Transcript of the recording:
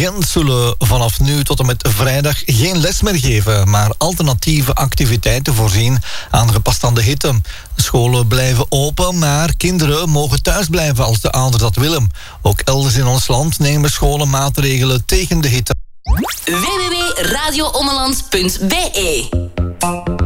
zullen vanaf nu tot en met vrijdag geen les meer geven, maar alternatieve activiteiten voorzien, aangepast aan de hitte. De scholen blijven open, maar kinderen mogen thuis blijven als de ouders dat willen. Ook elders in ons land nemen scholen maatregelen tegen de hitte. www.radioommeland.be